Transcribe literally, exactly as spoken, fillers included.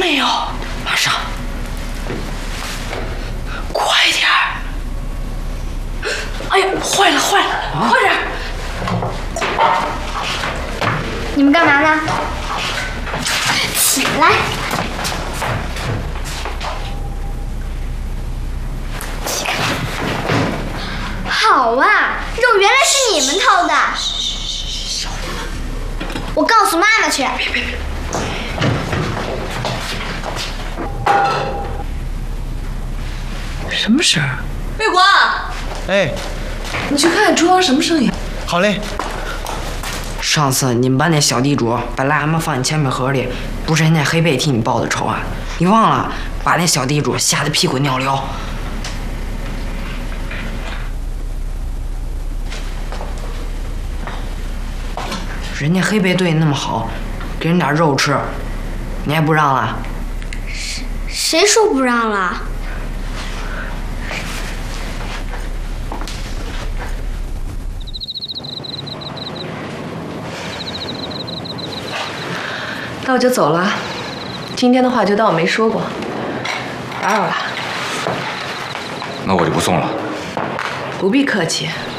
没有？马上，快点儿！哎呀，坏了坏了，啊、快点儿！ 你们干嘛呢？起来！起开！好啊，肉原来是你们偷的！我告诉妈妈去。别别别！ 什么声儿？ 魏国， 哎， 你去看看厨房什么声音？ 好嘞。 上次你们班那小地主把癞蛤蟆放你铅笔盒里，不是人家黑贝替你报的仇啊？你忘了把那小地主吓得屁滚尿流？人家黑贝对你那么好，给人点肉吃，你还不让了？ 谁谁说不让了？ 那我就走了，今天的话就当我没说过，打扰了。 那我就不送了。 不必客气。